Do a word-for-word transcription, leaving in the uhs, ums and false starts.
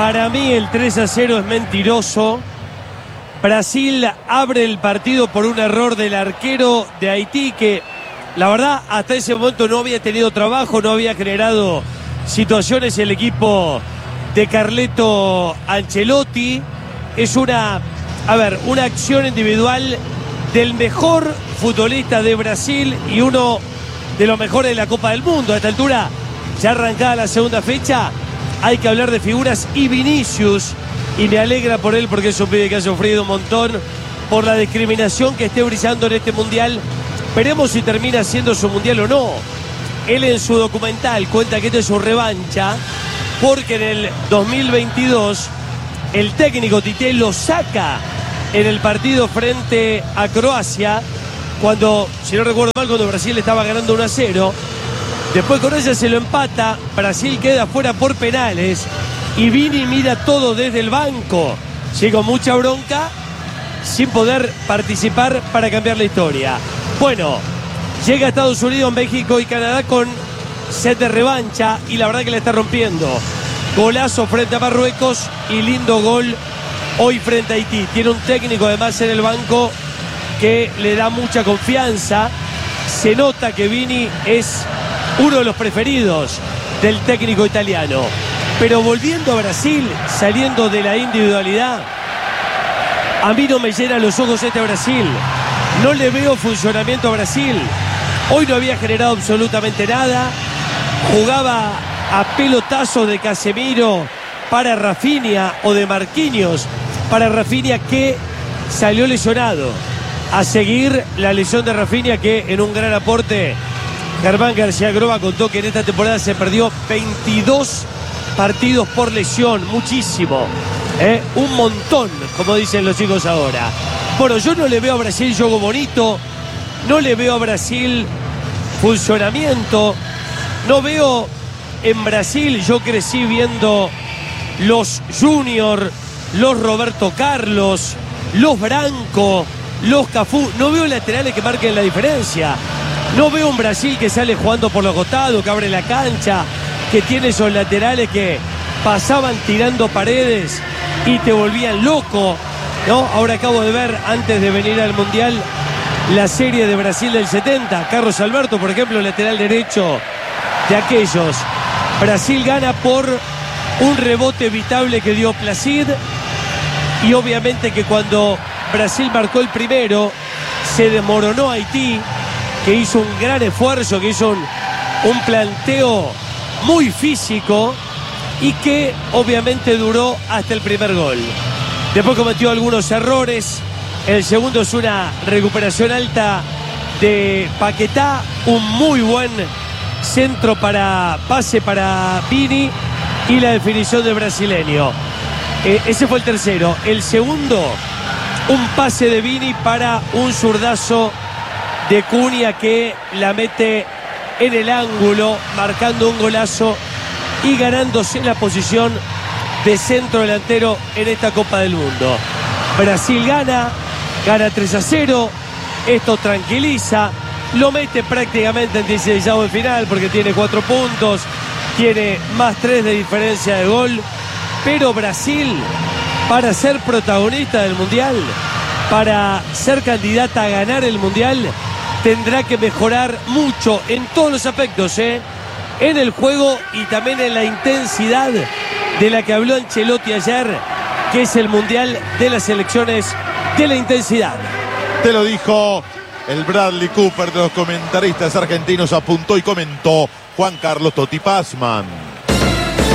Para mí el tres a cero es mentiroso. Brasil abre el partido por un error del arquero de Haití que, la verdad, hasta ese momento no había tenido trabajo, no había generado situaciones el equipo de Carleto Ancelotti. Es una, a ver, una acción individual del mejor futbolista de Brasil y uno de los mejores de la Copa del Mundo. A esta altura, ya arrancada la segunda fecha, hay que hablar de figuras y Vinicius, y me alegra por él porque es un pibe que ha sufrido un montón por la discriminación que esté brillando en este mundial. Veremos si termina siendo su mundial o no. Él en su documental cuenta que esta es su revancha porque en el dos mil veintidós el técnico Tite lo saca en el partido frente a Croacia cuando, si no recuerdo mal, cuando Brasil estaba ganando uno a cero. Después con ella se lo empata, Brasil queda fuera por penales y Vini mira todo desde el banco, sí, con mucha bronca, sin poder participar para cambiar la historia. Bueno, llega a Estados Unidos, México y Canadá con set de revancha y la verdad que la está rompiendo. Golazo frente a Marruecos y lindo gol hoy frente a Haití. Tiene un técnico además en el banco que le da mucha confianza. Se nota que Vini es uno de los preferidos del técnico italiano. Pero volviendo a Brasil, saliendo de la individualidad, a mí no me llena los ojos este Brasil. No le veo funcionamiento a Brasil. Hoy no había generado absolutamente nada. Jugaba a pelotazo de Casemiro para Rafinha o de Marquinhos para Rafinha, que salió lesionado. A seguir la lesión de Rafinha, que en un gran aporte Germán García Groba contó que en esta temporada se perdió veintidós partidos por lesión, muchísimo, ¿eh? Un montón, como dicen los chicos ahora. Bueno, yo no le veo a Brasil juego bonito, no le veo a Brasil funcionamiento, no veo en Brasil, yo crecí viendo los Junior, los Roberto Carlos, los Branco, los Cafú, no veo laterales que marquen la diferencia. No veo un Brasil que sale jugando por los costados, que abre la cancha, que tiene esos laterales que pasaban tirando paredes y te volvían loco, ¿no? Ahora acabo de ver, antes de venir al Mundial, la serie de Brasil del setenta. Carlos Alberto, por ejemplo, lateral derecho de aquellos. Brasil gana por un rebote evitable que dio Placid y obviamente que cuando Brasil marcó el primero se desmoronó Haití, que hizo un gran esfuerzo, que hizo un, un planteo muy físico y que obviamente duró hasta el primer gol. Después cometió algunos errores. El segundo es una recuperación alta de Paquetá, un muy buen centro para pase para Vini y la definición del brasileño. Eh, ese fue el tercero. El segundo, un pase de Vini para un zurdazo de Cunha que la mete en el ángulo, marcando un golazo y ganándose la posición de centro delantero en esta Copa del Mundo. Brasil gana, gana tres a cero, esto tranquiliza, lo mete prácticamente en dieciséis de final porque tiene cuatro puntos, tiene más tres de diferencia de gol, pero Brasil, para ser protagonista del Mundial, para ser candidata a ganar el Mundial, tendrá que mejorar mucho en todos los aspectos, ¿eh? En el juego y también en la intensidad de la que habló Ancelotti ayer, que es el Mundial de las selecciones de la intensidad. Te lo dijo el Bradley Cooper de los comentaristas argentinos, apuntó y comentó Juan Carlos Totti Pazman.